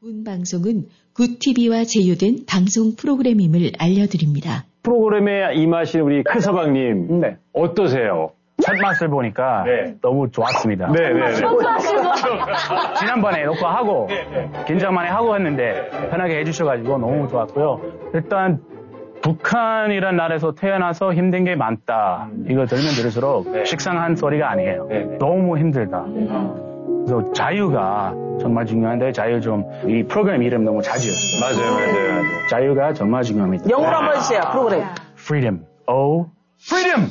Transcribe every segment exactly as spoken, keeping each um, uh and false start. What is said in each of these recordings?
본 방송은 굿티비와 제휴된 방송 프로그램임을 알려드립니다. 프로그램에 임하신 우리 크서방님, 네. 어떠세요? 첫 맛을 보니까 네. 너무 좋았습니다. 네, 네, 네. 지난번에 녹화하고 긴장 많이 하고 했는데 편하게 해주셔가지고 너무 좋았고요. 일단 북한이란 나라에서 태어나서 힘든 게 많다. 이거 들으면 들을수록 네. 식상한 소리가 아니에요. 네, 네. 너무 힘들다. 그래서 자유가 정말 중요한데 자유 좀 이 프로그램 이름 너무 잘 지었어요. 맞아요, 맞아요, 맞아요. 자유가 정말 중요합니다. 영어로 한번 해주세요. 프로그램. Freedom. O. Freedom.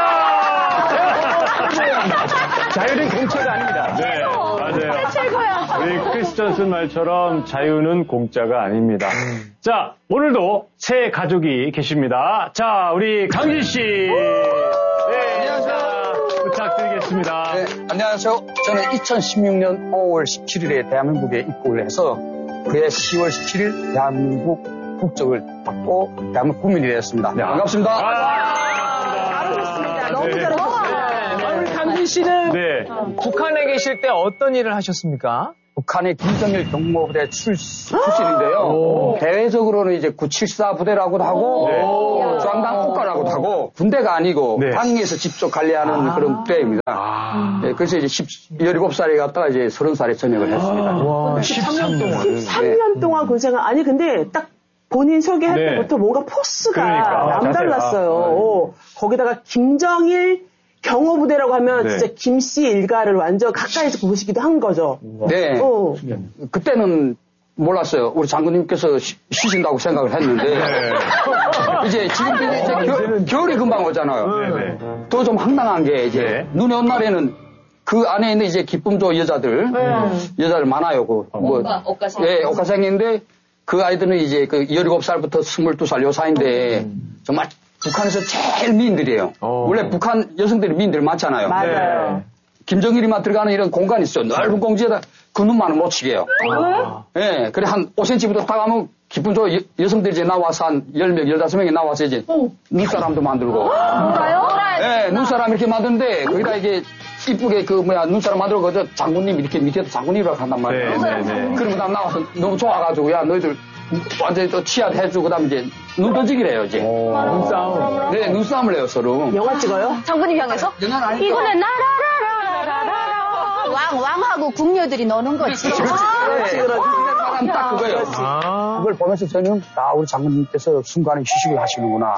자유는 공짜가 아닙니다. 네, 맞아요. 최고야. 우리 크리스 존슨 말처럼 자유는 공짜가 아닙니다. 자, 오늘도 새 가족이 계십니다. 자, 우리 강진 씨. 네, 안녕하세요. 부탁드리겠습니다. 네, 안녕하세요. 저는 이천십육 년 오월 십칠일에 대한민국에 입국을 해서 그해 시월 십칠일 대한민국 국적을 받고 대한민국 국민이 되었습니다. 네, 반갑습니다. 잘하셨습니다. 너무 네. 잘하셨어요. 우리 강진 씨는 네. 북한에 계실 때 어떤 일을 하셨습니까? 북한의 김정일 경모부대 출, 출신인데요. 대외적으로는 이제 구칠사 부대라고도 하고, 네. 중앙당 국가라고도 하고, 군대가 아니고, 네. 당에서 직접 관리하는 그런 부대입니다. 아. 네, 그래서 이제 열일곱 살에 갔다가 이제 서른 살에 전역을 했습니다. 와, 십삼 년 동안. 십삼 년 동안 군생활. 아니, 근데 딱 본인 소개할 네. 때부터 뭔가 포스가 그러니까. 남달랐어요. 어, 거기다가 김정일 경호부대라고 하면 네. 진짜 김씨 일가를 완전 가까이서 보시기도 한 거죠. 네. 어. 그때는 몰랐어요. 우리 장군님께서 쉬, 쉬신다고 생각을 했는데. 이제 지금 이제 겨, 겨울이 금방 오잖아요. 네, 네. 또 좀 황당한 게 이제 네. 눈이 온 날에는 그 안에 있는 이제 기쁨조 여자들, 여자들 많아요. 그, 뭐, 옷가생. 예, 옷가생인데 그 아이들은 이제 그 열일곱 살부터 스물두 살 요 사이인데 정말 북한에서 제일 미인들이에요. 어. 원래 북한 여성들이 미인들 많잖아요. 맞아요. 김정일이만 들어가는 이런 공간이 있어요. 넓은 공지에다 그 눈만은 못 치게요. 예, 네, 그래 한 오 센티미터 딱 가면 기쁜 저 여, 여성들이 이제 나와서 한 열 명, 열다섯 명이 나와서 이제 눈사람도 만들고. 누가요? 예, 네, 눈사람 이렇게 만드는데 거기다 이게 이쁘게 그 뭐야 눈사람 만들고 그저 장군님 이렇게 밑에도 장군이라고 한단 말이에요. 네, 네, 네. 그러면 나 나와서 너무 좋아가지고 야 너희들 완전히 또 치아 해주고 그다음에 이제 눈 던지기를 해요 이제. 눈싸움. 네, 눈싸움을 해요 서로. 영화 찍어요? 장군님 향해서? 이거는 나라라라라라라 왕, 왕하고 궁녀들이 노는 거지. 그렇지. 네. 그렇지. 딱 그거예요. 아. 그걸 보면서 저는 아 우리 장군님께서 순간에 휴식을 하시는구나.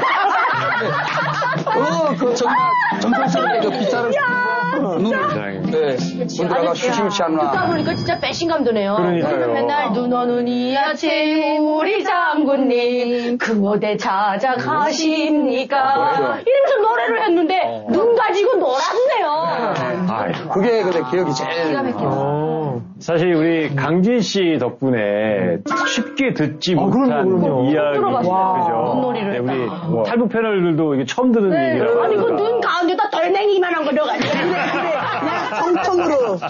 어, 그 정말 정성스럽게 저 기차를 눈을 네, 분들아가 휴식을 취하는구나. 듣다 보니까 진짜 배신감 드네요. 그러니까요. 맨날 눈 오는 이아침 우리 장군님 그 어디 찾아가십니까? 그렇죠. 이러면서 노래를 했는데 눈 가지고 놀았네요. 아이, 그게 근데 기억이 제일. 기가 막혀. 사실 우리 강진 씨 덕분에 쉽게 듣지 못한 이야기죠. 그죠? 눈놀이를 네, 우리 했다. 뭐 탈북 패널들도 이게 처음 듣는 얘기라고. 아니 그 눈 가운데다 돌멩이 이만한 거 넣어가지고 정통으로.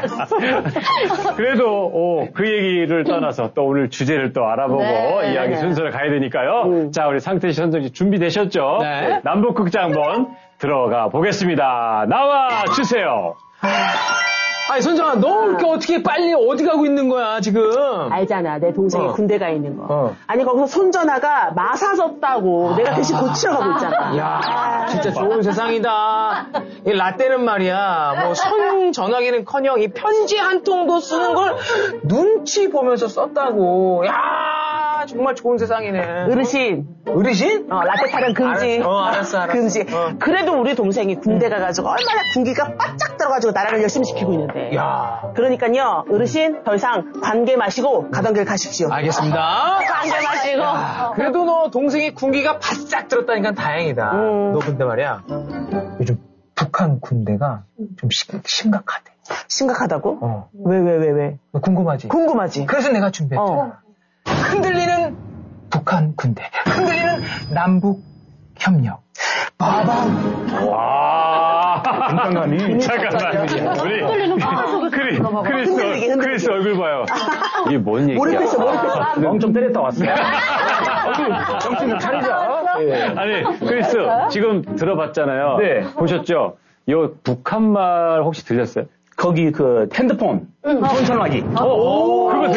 그래도 오, 그 얘기를 떠나서 또 오늘 주제를 또 알아보고 네. 이야기 순서를 가야 되니까요. 음. 자, 우리 상태시 선정씨 준비되셨죠? 네. 남북극장 한번 들어가 보겠습니다. 나와 주세요. 아니, 선정아, 너 이렇게 어떻게 빨리 어디 가고 있는 거야, 지금? 알잖아, 내 동생이 어. 군대 가 있는 거. 어. 아니, 거기서 손전화가 마사졌다고 내가 대신 고치러 가고 있잖아. 야, 진짜 좋은 세상이다. 이 라떼는 말이야, 뭐, 손 전화기는 커녕 이 편지 한 통도 쓰는 걸 눈치 보면서 썼다고. 야, 정말 좋은 세상이네. 어르신, 어르신? 어, 라떼 타령 금지. 알았- 어, 알았어, 알았어. 금지. 어. 그래도 우리 동생이 군대 가가지고 얼마나 군기가 바짝 들어가지고 나라를 열심히 지키고 있는데. 야. 그러니까요, 어르신, 더 이상 관계 마시고 가던 길 가십시오. 알겠습니다. 관계 마시고. 그래도 너 동생이 군기가 바싹 들었다니까 다행이다. 음. 너 근데 말이야, 요즘 북한 군대가 좀 심, 심각하대. 심각하다고? 어. 왜, 왜, 왜, 왜? 너 궁금하지? 궁금하지? 그래서 내가 준비했잖아. 어. 흔들리는 북한 군대, 흔들리는 남북 협력. 빠밤. 와. 잠깐만이. 잠깐만. 우리 크리, 크리스, 흔들리게, 크리스 얼굴 봐요. 이게 뭔 얘기야? 몰입했어, 몰입했어. 멍 좀 때렸다 왔어. 정신 좀 차리자. 예. 아니, 크리스, 지금 들어봤잖아요. 네. 보셨죠? 요 북한말 혹시 들렸어요? 거기 그 핸드폰, 손 전화기. 어, 그거 들렸어요?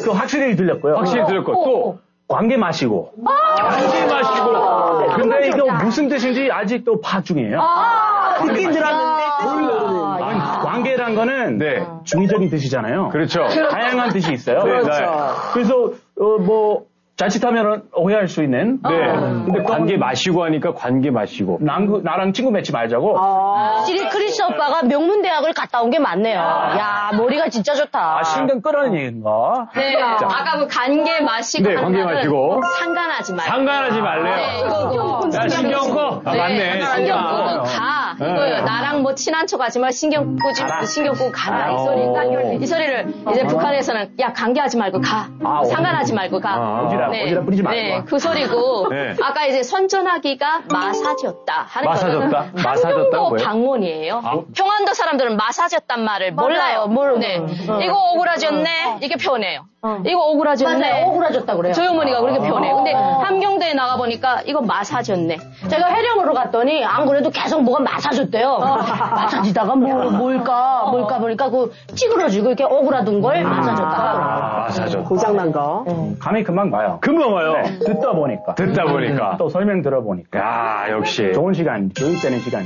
그 확실히 들렸고요. 확실히 들렸고 또 관계 마시고. 관계 마시고. 근데 이거 무슨 뜻인지 아직도 파악 중이에요. 듣긴 들었는데 아니, 관계란 거는 네. 중의적인 뜻이잖아요. 그렇죠. 다양한 뜻이 있어요. 네, 네. 그래서 어, 뭐 자칫하면 오해할 수 있는. 네. 근데 관계 마시고 하니까 관계 마시고. 난, 나랑 친구 맺지 말자고. 확실히 크리스 오빠가 명문대학을 갔다 온 게 맞네요. 야, 머리가 진짜 좋다. 아, 신경 끄라는 얘기인가? 네. 아까 그 관계 마시고. 네, 관계 마시고. 상관하지 말고. 상관하지 말래요. 네, 이거고. 야, 신경 꺼. 아, 네, 맞네. 신경 끄고 아. 가. 네. 이거요. 나랑 뭐 친한 척 하지 마. 신경 끄지 말고 신경 끄고 가라. 이 소리. 이 소리를 이제 북한에서는 야, 관계하지 말고 가. 아, 상관하지 말고 가. 아, 오지랖, 오지랖 뿌리지 말고. 네, 그 소리고. 네. 아까 이제 선전하기가 마사졌다 하는 마사졌다? 거는 마사졌다 함경도 뭐예요? 방언이에요. 아. 평안도 사람들은 마사졌단 말을 몰라요. 모르- 네. 이거 억울하졌네. 이게 표현해요. 이거 억울하졌네. 맞아요. 억울하졌다 그래요. 저희 어머니가 그렇게 표현해요. 근데 함경도에 나가보니까 이거 마사졌네. 제가 해령으로 갔더니 안 그래도 계속 뭐가 마사졌대요. 마사지다가 뭐, 뭘까, 뭘까 보니까 그 찌그러지고 이렇게 오그라든 걸 마사졌다. 아, 마사졌다. 고장난 거. 감이 금방 와요. 금방 와요. 네, 듣다 보니까. 듣다 보니까. 또 설명 들어보니까. 야, 역시. 좋은 시간, 교육되는 시간이.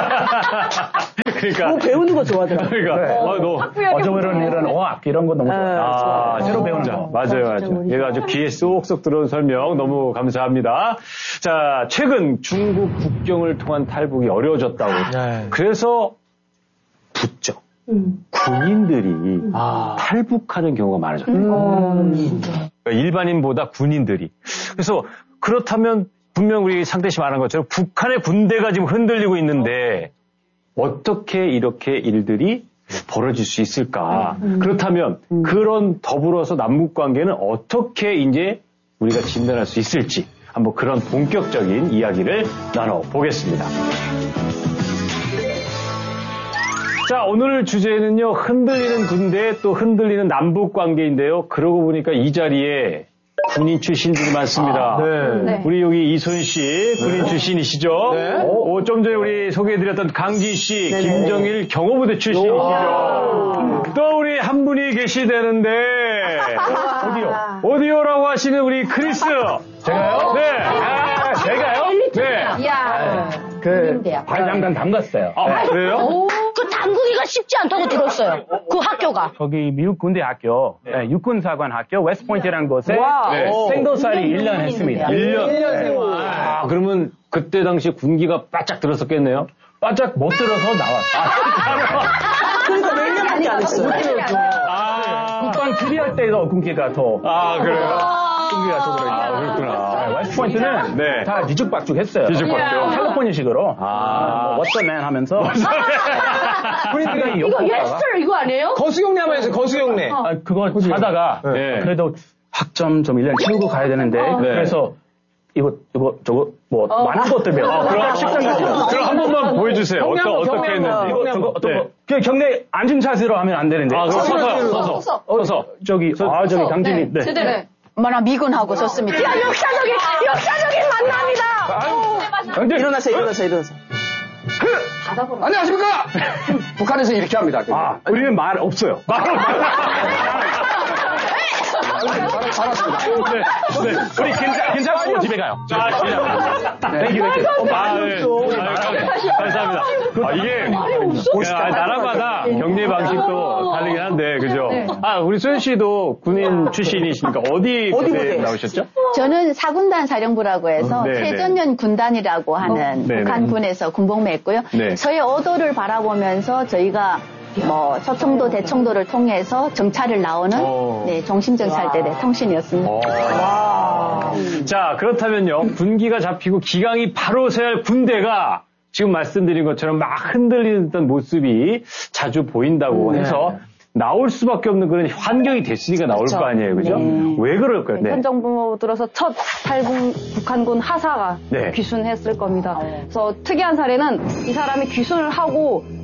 그러니까. 뭐 배우는 거 좋아하더라고요. 그러니까. 네. 어, 너. 어쩌면 이런, 이런 어학, 이런 거 너무 좋아. 아, 새로 배우는 거. 맞아요, 맞아요. 얘가 아주 귀에 쏙쏙 들어온 설명 너무 감사합니다. 자, 최근 중국 국경을 통한 탈북이 어려워졌다고. 네. 그래서 붙죠. 군인들이 아. 탈북하는 경우가 많아졌다. 그러니까 일반인보다 군인들이. 그래서 그렇다면 분명 우리 상대 씨 말한 것처럼 북한의 군대가 지금 흔들리고 있는데 어떻게 이렇게 일들이 벌어질 수 있을까? 그렇다면 그런 더불어서 남북 관계는 어떻게 이제 우리가 진단할 수 있을지 한번 그런 본격적인 이야기를 나눠보겠습니다. 자, 오늘 주제는요, 흔들리는 군대 또 흔들리는 남북 관계인데요. 그러고 보니까 이 자리에 군인 출신들이 많습니다. 아, 네. 우리 여기 이소연 씨, 군인 출신이시죠? 네. 오, 좀 전에 우리 소개해드렸던 강진 씨, 김정일 경호부대 출신이시죠? 또 우리 한 분이 계시다는데, 오디오. 오디오라고 하시는 우리 크리스. 제가요? 네. 아, 제가요? 네. 야 그, 발 잠깐 담갔어요. 아, 그래요? 오, 그 담그기가 쉽지 않다고 들었어요. 그 학교가. 거기 미국 군대 학교, 네, 육군사관 학교, 웨스트포인트라는 곳에 네. 생도살이 일 년 했습니다. 일 년. 일 년 생활. 아, 그러면 그때 당시 군기가 바짝 들었었겠네요? 바짝 못 들어서 나왔어요. 그러니까 몇 년밖에 안 했어요. 아, 국방 필요할 때도 군기가 더, 아, 그래요? 군기가 더 들어있어요. 아, 그렇구나. 웨스트포인트는 네. 다 뒤죽박죽 했어요. 뒤죽박죽. 캘리포니아식으로. 아. 워터맨 하면서. 군인들이 이거 욕하다가. 웨스터 이거 아니에요? 거수경례 한번 해주세요, 거수경례. 아, 그거 하다가 네. 그래도 학점 좀 일 년 채우고 가야 되는데 네. 그래서 이거 이거 저거 뭐 많은 것들 배워. 아, 그럼 십장 가지. 그럼 한 번만 보여주세요. 경례 어떠, 한번, 어떻게 경례 했는지. 한번. 이거 저거 어떤 네. 거? 그 경례 앉은 자세로 하면 안 되는데. 아, 그럼 서서, 서서. 서서. 서서. 저기 아 저기 강진이. 네. 제대로. 뭐나 미군하고 섰습니다. 야, 역사적인, 역사적인 만남이다! 강진. 일어나세요, 일어나세요, 일어나세요. 안녕하십니까? 북한에서 이렇게 합니다. 아, 우리는 말 없어요. 말 잘- 잘했습니다. 네, 네. 우리 긴장 긴장하고 집에 가요. 자, 시작. 땡큐 땡큐. 아, 네. 아, 감사합니다. 아, 이게, 야, 나라마다 격리 방식도 다르긴 한데, 그죠? 아, 우리 소연 씨도 군인 출신이시니까 어디 어디 부대 부대? 나오셨죠? 저는 사군단 사령부라고 해서 네, 최전년 군단이라고 하는 네, 북한군에서 군복무했고요. 네. 저희 오도를 바라보면서 저희가 뭐 서청도 대청도를 통해서 정찰을 나오는 오. 네, 종심정찰대대 통신이었습니다. 어. 자, 그렇다면요. 군기가 잡히고 기강이 바로 서야 할 군대가 지금 말씀드린 것처럼 막 흔들리는 듯한 모습이 자주 보인다고 해서 나올 수밖에 없는 그런 환경이 됐으니까 나올 거 아니에요. 그죠? 왜 그럴까요? 네. 현 정부 들어서 첫 탈북 북한군 하사가 네. 귀순했을 겁니다. 그래서 특이한 사례는 이 사람이 귀순을 하고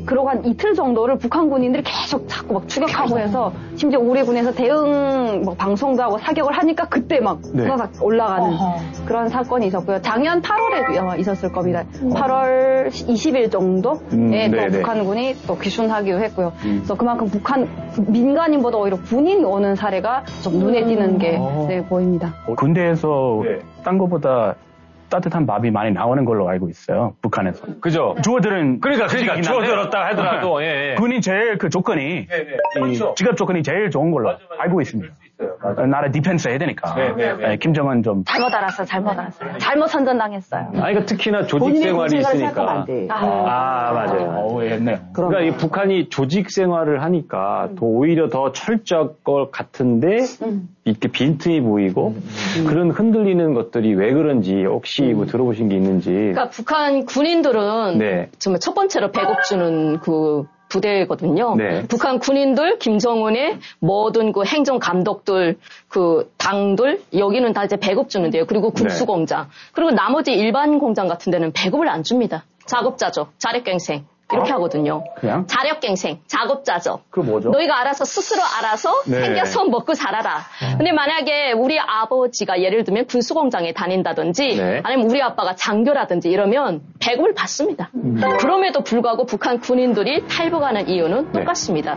그러고 한 이틀 정도를 북한 군인들이 계속 자꾸 막 추격하고 해서 심지어 우리 군에서 대응 뭐 방송도 하고 사격을 하니까 그때 막 네. 후다닥 올라가는 어허. 그런 사건이 있었고요. 작년 팔월에 있었을 겁니다. 팔월 이십일 정도에 음, 또 네네. 북한군이 또 귀순하기도 했고요. 그래서 그만큼 북한 민간인보다 오히려 군인이 오는 사례가 좀 눈에 띄는 게 네, 보입니다. 군대에서 네. 딴 거보다 따뜻한 밥이 많이 나오는 걸로 알고 있어요. 북한에서. 그죠? 주어들은 그러니까, 그러니까, 솔직히 한데 주어들었다 하더라도, 예, 예. 군이 제일 그 조건이, 이 직업 조건이 제일 좋은 걸로 알고 있습니다. 나라 디펜스 해야 되니까. 네, 네, 네. 네, 김정은 좀. 잘못 알았어요. 잘못 알았어요. 잘못 선전당했어요. 아니, 그러니까 특히나 조직 본인의 생활이 군생활을 있으니까. 생각하면 안 돼. 아, 맞아요. 어, 했네요. 그러니까 이 북한이 조직 생활을 하니까 더 오히려 더 철저할 것 같은데 이렇게 빈틈이 보이고 그런 흔들리는 것들이 왜 그런지 혹시 뭐 들어보신 게 있는지. 그러니까 북한 군인들은 네. 정말 첫 번째로 배급 주는 그 부대거든요. 네. 북한 군인들, 김정은의 모든 그 행정 감독들, 그 당들 여기는 다 이제 배급 주는데요. 그리고 군수 공장. 그리고 나머지 일반 공장 같은 데는 배급을 안 줍니다. 작업자죠. 자력갱생. 이렇게 어? 하거든요. 그냥? 자력갱생, 작업자죠. 그 뭐죠? 너희가 알아서 스스로 알아서 네. 생겨서 먹고 살아라. 근데 만약에 우리 아버지가 예를 들면 군수공장에 다닌다든지 네. 아니면 우리 아빠가 장교라든지 이러면 배급을 받습니다. 그럼에도 불구하고 북한 군인들이 탈북하는 이유는 네. 똑같습니다.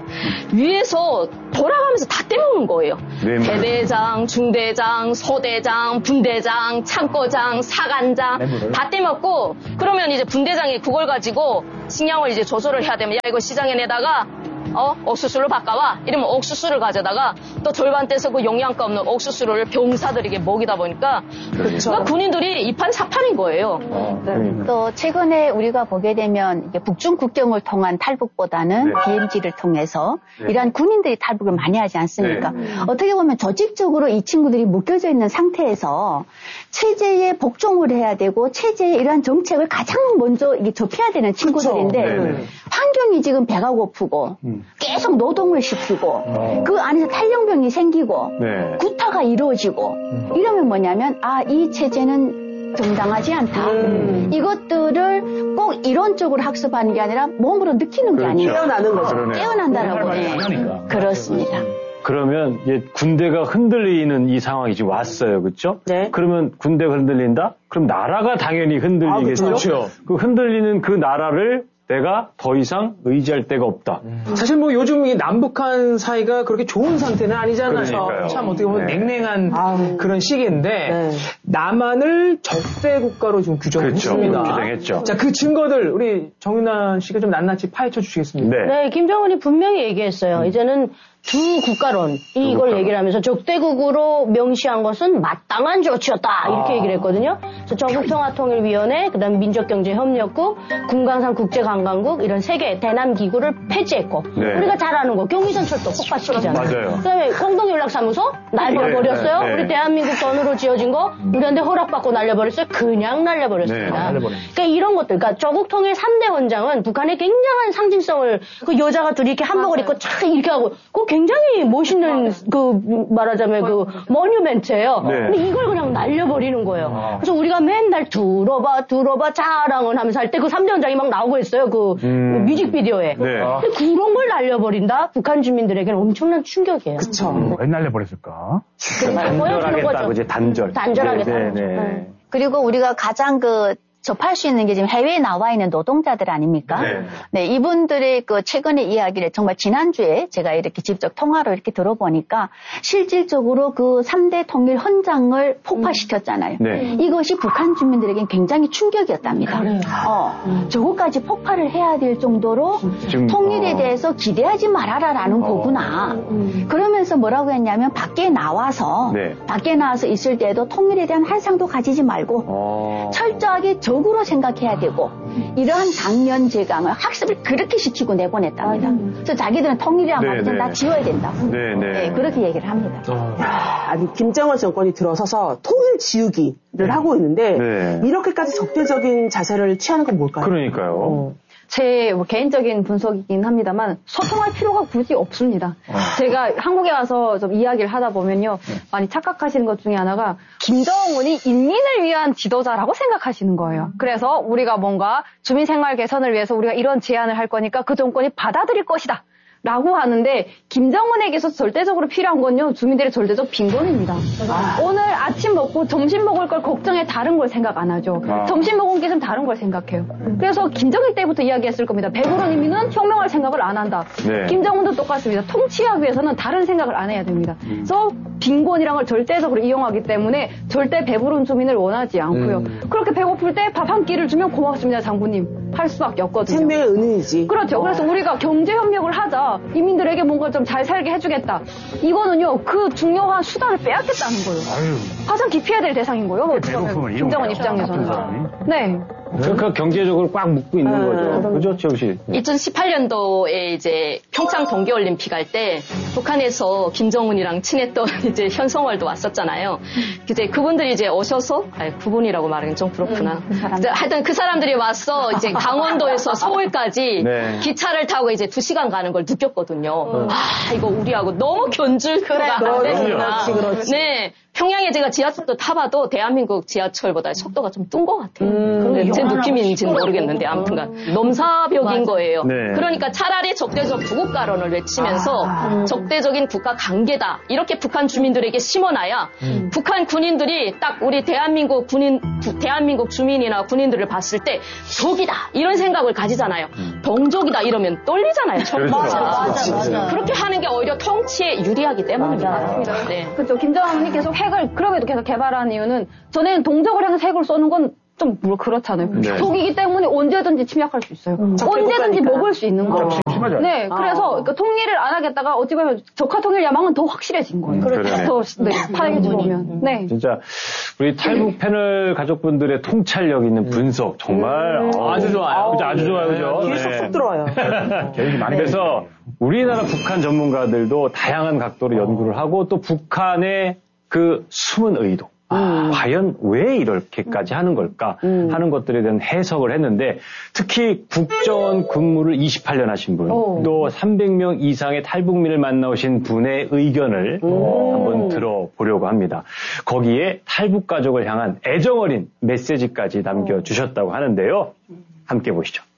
위에서 돌아가면서 다 떼먹는 거예요. 네, 대대장, 중대장, 소대장, 분대장, 창고장, 사관장 뇌물을. 다 떼먹고 그러면 이제 분대장이 그걸 가지고 식량을 이제 조절을 해야 되면 야 이거 시장에 내다가 어 옥수수를 바꿔와 이러면 옥수수를 가져다가 또 절반 떼서 그 영양가 없는 옥수수를 병사들에게 먹이다 보니까 그러니까 군인들이 이판사판인 거예요. 어, 그러니까. 또 최근에 우리가 보게 되면 이게 북중 국경을 통한 탈북보다는 네. 비엠지를 통해서 네. 이러한 군인들이 탈북을 많이 하지 않습니까? 어떻게 보면 조직적으로 이 친구들이 묶여져 있는 상태에서 체제에 복종을 해야 되고 체제의 이러한 정책을 가장 먼저 이게 접해야 되는 친구들인데 그렇죠. 네네. 환경이 지금 배가 고프고 음. 계속 노동을 시키고 그 안에서 탈영병이 생기고 네. 구타가 이루어지고 이러면 뭐냐면 아, 이 체제는 정당하지 않다. 음. 이것들을 꼭 이론적으로 학습하는 게 아니라 몸으로 느끼는 게 그렇죠. 아니에요. 깨어나는 거죠. 그러네요. 깨어난다라고 할 해. 말이 많으니까. 그렇습니다. 그러면 이제 군대가 흔들리는 이 상황이 지금 왔어요. 그렇죠? 네. 그러면 군대가 흔들린다? 그럼 나라가 당연히 흔들리겠죠. 아, 그렇죠. 그 흔들리는 그 나라를 내가 더 이상 의지할 데가 없다. 사실 뭐 요즘 이 남북한 사이가 그렇게 좋은 상태는 아니잖아요. 그러니까요. 참 어떻게 보면 네. 냉랭한 아우. 그런 시기인데 네. 남한을 적대 국가로 지금 규정했습니다. 그렇죠. 규정했죠. 자, 그 증거들 우리 정윤아 씨가 좀 낱낱이 파헤쳐 주시겠습니까? 네. 네, 김정은이 분명히 얘기했어요. 이제는 두 국가론 이걸 국가론. 얘기를 하면서 적대국으로 명시한 것은 마땅한 조치였다 이렇게 아. 얘기를 했거든요. 그래서 전국통합통일위원회, 그다음 민족경제협력국, 금강산 국제관광국 이런 세 개 대남 기구를 폐지했고 네. 우리가 잘 아는 거 경의선철도 폭파시키잖아요. 맞아요. 그다음에 공동연락사무소 날려버렸어요. 네, 네. 우리 대한민국 돈으로 지어진 거 우리한테 허락받고 날려버렸어요. 그냥 날려버렸습니다. 네, 날려버렸어요. 그러니까 이런 것들, 그러니까 조국통일 삼 대 원장은 북한의 굉장한 상징성을 그 여자가 둘이 이렇게 한복을 입고 촥 이렇게 하고 그 굉장히 멋있는 그 말하자면 그 모뉴멘트예요. 네. 근데 이걸 그냥 날려버리는 거예요. 그래서 우리가 맨날 들어봐 들어봐 자랑을 하면서 할 때 그 삼 대 원장이 막 나오고 있어요. 그 음. 뮤직비디오에. 네. 근데 그런 걸 날려버린다? 북한 주민들에게는 엄청난 충격이에요. 그쵸. 왜 날려버렸을까? 보여주는 단절하겠다, 거죠. 그지? 단절. 단절하겠다. 네, 네, 네. 그리고 우리가 가장 그 접할 수 있는 게 지금 해외에 나와 있는 노동자들 아닙니까? 네. 네, 이분들의 그 최근의 이야기를 정말 지난주에 제가 이렇게 직접 통화로 이렇게 들어보니까 실질적으로 그 삼 대 통일 헌장을 폭파시켰잖아요. 네. 이것이 북한 주민들에겐 굉장히 충격이었답니다. 그래요. 어, 저것까지 폭발을 해야 될 정도로 지금, 통일에 어. 대해서 기대하지 말아라라는 거구나. 그러면서 뭐라고 했냐면 밖에 나와서 네. 밖에 나와서 있을 때도 통일에 대한 환상도 가지지 말고 어. 철저하게 적으로 생각해야 되고 이러한 장면 제강을 학습을 그렇게 시키고 내보냈답니다. 그래서 자기들은 통일이란 네, 말을 네. 다 지워야 된다. 네, 네. 네, 그렇게 얘기를 합니다. 아니, 김정은 정권이 들어서서 통일 지우기를 하고 있는데 네. 이렇게까지 적대적인 자세를 취하는 건 뭘까요? 그러니까요. 어. 제 뭐 개인적인 분석이긴 합니다만 소통할 필요가 굳이 없습니다. 제가 한국에 와서 좀 이야기를 하다 보면요. 많이 착각하시는 것 중에 하나가 김정은이 인민을 위한 지도자라고 생각하시는 거예요. 그래서 우리가 뭔가 주민생활 개선을 위해서 우리가 이런 제안을 할 거니까 그 정권이 받아들일 것이다. 라고 하는데 김정은에게서 절대적으로 필요한 건요. 주민들의 절대적 빈곤입니다. 아. 오늘 아침 먹고 점심 먹을 걸 걱정해 다른 걸 생각 안 하죠. 아. 점심 먹은 게 좀 다른 걸 생각해요. 그래서 김정일 때부터 이야기했을 겁니다. 배부른 인민은 혁명할 생각을 안 한다. 네. 김정은도 똑같습니다. 통치하기 위해서는 다른 생각을 안 해야 됩니다. 음. 그래서 빈곤이란 걸 절대적으로 이용하기 때문에 절대 배부른 주민을 원하지 않고요. 음. 그렇게 배고플 때 밥 한 끼를 주면 고맙습니다. 장군님. 할 수밖에 없거든요. 생명의 은인이지. 그렇죠. 그래서 우리가 경제협력을 하자. 이민들에게 뭔가 좀 잘 살게 해주겠다. 이거는요, 그 중요한 수단을 빼앗겠다는 거예요. 아유. 가장 기피해야 될 대상인 거예요. 김정은 입장에서는. 네. 그러니까 경제적으로 꽉 묶고 있는 아, 거죠. 그죠, 최우 씨? 이천십팔 년도에 이제 평창 동계올림픽 할 때 북한에서 김정은이랑 친했던 이제 현성월도 왔었잖아요. 이제 그분들이 이제 오셔서, 아니, 그분이라고 말하긴 좀 그렇구나. 음, 그 하여튼 그 사람들이 와서 이제 강원도에서 서울까지 네. 기차를 타고 이제 두 시간 가는 걸 느꼈거든요. 음. 아, 이거 우리하고 너무 견줄표가 안 되는구나. 그렇지, 그렇지. 네. 평양에 제가 지하철도 타봐도 대한민국 지하철보다 속도가 좀 뜬 것 같아요. 음, 제 느낌인지는 모르겠는데 아무튼간 넘사벽인 맞아. 거예요. 네. 그러니까 차라리 적대적 부국가론을 외치면서 아, 적대적인 국가 관계다 이렇게 북한 주민들에게 심어놔야 음. 북한 군인들이 딱 우리 대한민국 군인, 대한민국 주민이나 군인들을 봤을 때 적이다 이런 생각을 가지잖아요. 음. 동족이다 이러면 떨리잖아요. 그렇죠. 맞아, 맞아, 맞아. 그렇게 하는 게 오히려 통치에 유리하기 때문입니다. 맞아. 네. 그렇죠. 김정은이 계속 핵을 그럼에도 계속 개발한 이유는 전에는 동족을 향해서 핵을 쏘는 건 좀 뭐 그렇잖아요. 네. 독이기 때문에 언제든지 침략할 수 있어요. 음, 언제든지 먹을 수 있는 거예요. 심하죠. 네, 그래서 아. 그러니까 통일을 안 하겠다가 어찌 보면 적화 통일 야망은 더 확실해진 거예요. 음, 더 네, 파헤쳐 보면. 네. 진짜 우리 탈북 패널 가족분들의 통찰력 있는 분석 정말 음. 어, 아주 좋아요. 그죠? 아주 좋아요, 그죠? 귀에 쏙쏙 네. 들어와요. 그래서 우리나라 북한 전문가들도 다양한 각도로 연구를 하고 또 북한의 그 숨은 의도. 아, 과연 왜 이렇게까지 하는 걸까 음. 하는 것들에 대한 해석을 했는데 특히 국정원 근무를 이십팔 년 하신 분, 오. 또 삼백 명 이상의 탈북민을 만나오신 분의 의견을 오. 한번 들어보려고 합니다. 거기에 탈북 가족을 향한 애정어린 메시지까지 남겨주셨다고 하는데요. 함께 보시죠.